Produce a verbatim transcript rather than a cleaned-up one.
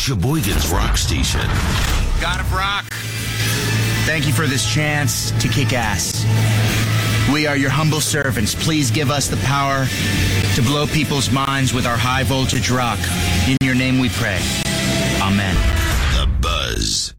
Sheboygan's Rock Station. God of Rock. Thank you for this chance to kick ass. We are your humble servants. Please give us the power to blow people's minds with our high voltage rock. In your name we pray. Amen. The Buzz.